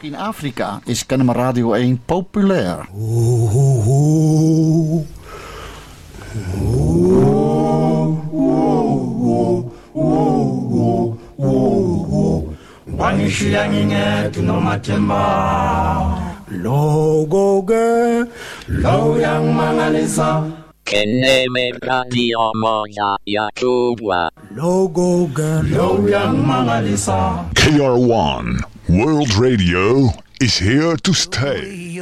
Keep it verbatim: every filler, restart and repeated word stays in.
In Afrika is Kennemer Radio één populair. Logoge, loyang mangalisa. Keneme radio moja ya kubwa. Logoge, loyang mangalisa. K R one World Radio is here to stay.